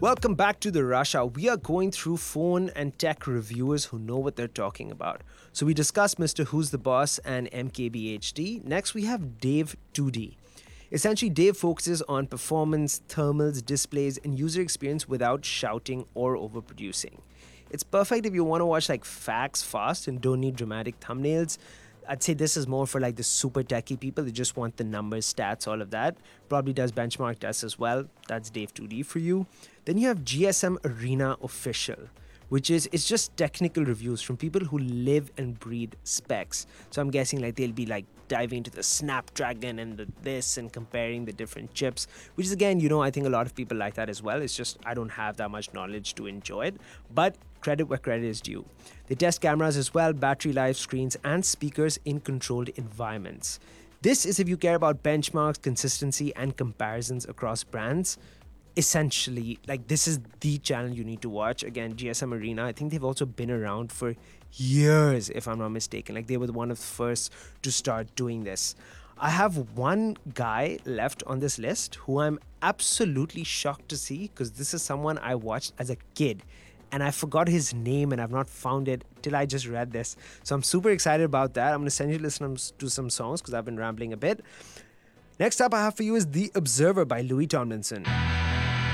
Welcome back to the Rush Hour. We are going through phone and tech reviewers who know what they're talking about. So we discussed Mr. Who's the Boss and MKBHD. Next, we have Dave 2D. Essentially, Dave focuses on performance, thermals, displays, and user experience without shouting or overproducing. It's perfect if you want to watch like facts fast and don't need dramatic thumbnails. I'd say this is more for like the super techie people that just want the numbers, stats, all of that. Probably does benchmark tests as well. That's Dave 2D for you. Then you have GSM Arena Official, which is it's just technical reviews from people who live and breathe specs. So I'm guessing like they'll be like diving into the Snapdragon and this and comparing the different chips, which is again, I think a lot of people like that as well. It's just I don't have that much knowledge to enjoy it, but credit where credit is due. They test cameras as well, battery life, screens, and speakers in controlled environments. This is if you care about benchmarks, consistency, and comparisons across brands. Essentially, like this is the channel you need to watch. Again, GSM Arena, I think they've also been around for years, if I'm not mistaken. Like they were one of the first to start doing this. I have one guy left on this list who I'm absolutely shocked to see, because this is someone I watched as a kid and I forgot his name and I've not found it till I just read this. So I'm super excited about that. I'm going to send you to listen to some songs because I've been rambling a bit. Next up I have for you is The Observer by Louis Tomlinson.